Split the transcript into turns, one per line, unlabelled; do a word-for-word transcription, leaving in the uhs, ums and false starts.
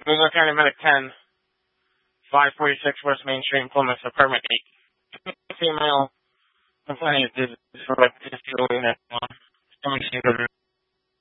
Wingo County Medic ten, five forty-six West Main Street, Plymouth, apartment eight. Female complaining of dizziness for like fifty unit one.